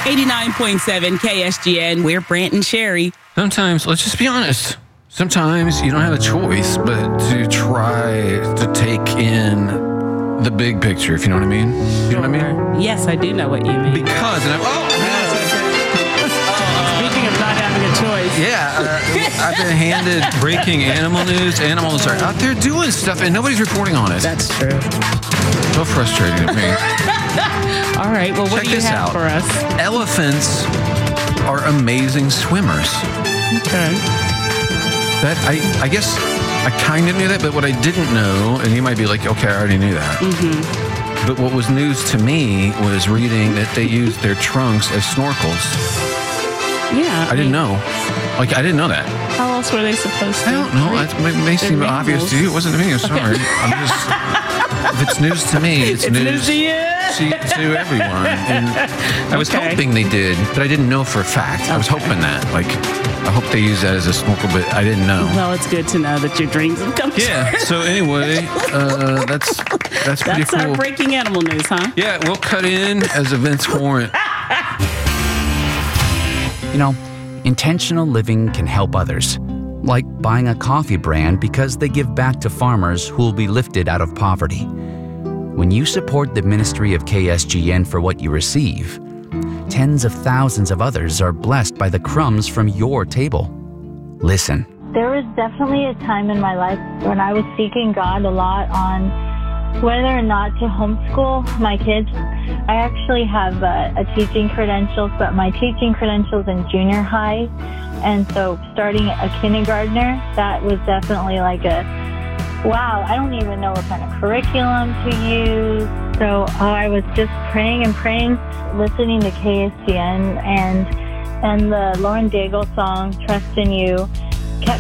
89.7 KSGN. We're Brant and Sherry. Sometimes, let's just be honest. Sometimes you don't have a choice but to try to take in the big picture, if you know what I mean. You know what I mean? Yes, I do know what you mean. Because, Speaking of not having a choice. yeah, I've been handed breaking animal news. Animals are out there doing stuff and nobody's reporting on it. That's true. So frustrating to me. All right, well, what Check do you this have out. for us? Elephants are amazing swimmers. Okay. That I guess I kind of knew that, but what I didn't know, and you might be like, okay, I already knew that. Mm-hmm. But what was news to me was reading that they used their trunks as snorkels. Yeah. I didn't know. Like, I didn't know that. How else were they supposed to? I don't know. It may seem obvious to you. It wasn't to me. I'm sorry. I'm just, if it's news to me, it's news to you. to everyone. And I was hoping they did, but I didn't know for a fact. I was hoping that. Like, I hope they use that as a snorkel, but I didn't know. Well, it's good to know that your dreams have come true. Yeah. So anyway, that's pretty That's cool. our breaking animal news, huh? Yeah, we'll cut in as events warrant. You know, intentional living can help others, like buying a coffee brand because they give back to farmers who will be lifted out of poverty. When you support the ministry of KSGN for what you receive, tens of thousands of others are blessed by the crumbs from your table. Listen. There was definitely a time in my life when I was seeking God a lot on whether or not to homeschool my kids. I actually have a teaching credentials, but my teaching credentials in junior high. And so starting a kindergartner, that was definitely like wow, I don't even know what kind of curriculum to use. So I was just praying and praying, listening to KSGN and the Lauren Daigle song, Trust in You.